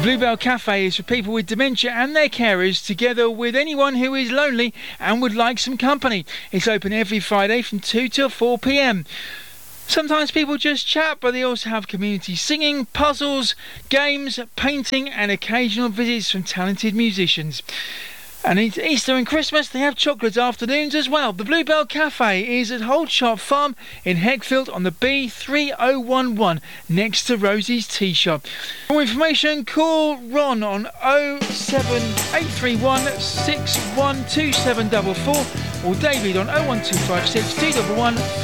Bluebell Cafe is for people with dementia and their carers, together with anyone who is lonely and would like some company. It's open every Friday from 2 till 4 p.m. Sometimes people just chat, but they also have community singing, puzzles, games, painting and occasional visits from talented musicians. And it's Easter and Christmas, they have chocolate afternoons as well. The Bluebell Cafe is at Holdshop Farm in Heckfield on the B3011, next to Rosie's Tea Shop. For more information, call Ron on 07831 612744 or David on 01256 211